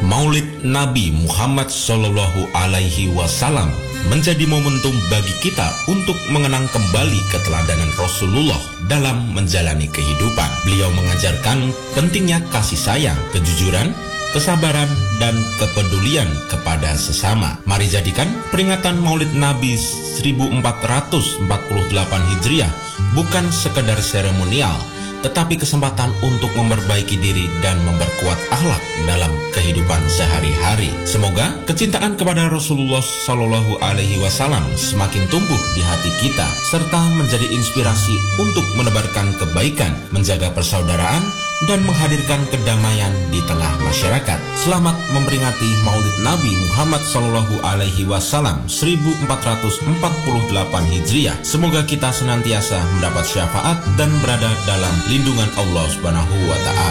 Maulid Nabi Muhammad Shallallahu Alaihi Wasallam menjadi momentum bagi kita untuk mengenang kembali keteladanan Rasulullah dalam menjalani kehidupan. Beliau mengajarkan pentingnya kasih sayang, kejujuran, kesabaran, dan kepedulian kepada sesama. Mari jadikan peringatan Maulid Nabi 1448 Hijriah bukan sekedar seremonial, tetapi kesempatan untuk memperbaiki diri dan memperkuat akhlak dalam kehidupan sehari-hari. Semoga kecintaan kepada Rasulullah Shallallahu Alaihi Wasallam semakin tumbuh di hati kita, serta menjadi inspirasi untuk menebarkan kebaikan, menjaga persaudaraan, dan menghadirkan kedamaian di tengah masyarakat. Selamat memperingati Maulid Nabi Muhammad Shallallahu Alaihi Wasallam 1448 Hijriah. Semoga kita senantiasa mendapat syafaat dan berada dalam lindungan Allah Subhanahu wa Ta'ala.